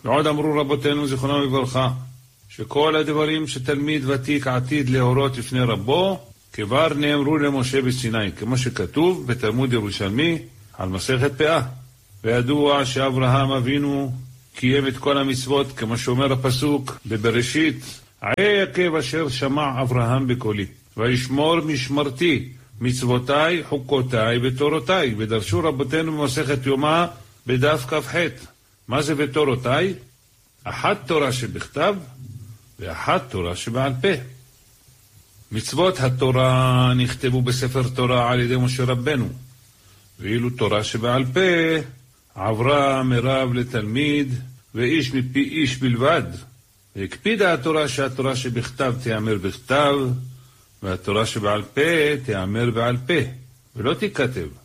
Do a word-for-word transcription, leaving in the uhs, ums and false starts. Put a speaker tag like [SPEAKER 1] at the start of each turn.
[SPEAKER 1] ועוד אמרו רבותינו זיכרונם לברכה, שכל הדברים שתלמיד ותיק עתיד להורות לפני רבו, כבר נאמרו למשה בסיני, כמו שכתוב בתלמוד ירושלמי על מסכת פאה. וידוע שאברהם אבינו קיים את כל המצוות, כמו שאומר הפסוק בבראשית, עי עקב אשר שמע אברהם בקולי, וישמור משמרתי, מצוותיי, חוקותיי ותורותיי. ודרשו רבותינו במסכת יומא בדף כ"ח. מה זה ותורותיי? אחת תורה שבכתב ואחת תורה שבעל פה. מצוות התורה נכתבו בספר תורה על ידי משה רבנו, ואילו תורה שבעל פה עברה מרב לתלמיד ואיש מפי איש בלבד. והקפידה התורה שהתורה שבכתב תיאמר בכתב, והתורה שבעל פה תיאמר בעל פה, ולא תיכתב.